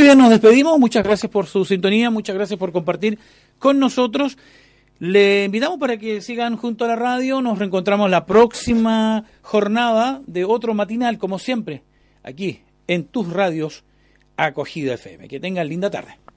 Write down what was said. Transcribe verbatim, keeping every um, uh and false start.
bien, nos despedimos. Muchas gracias por su sintonía, muchas gracias por compartir con nosotros. Le invitamos para que sigan junto a la radio. Nos reencontramos la próxima jornada de otro matinal, como siempre, aquí en tus radios Acogida F M. Que tengan linda tarde.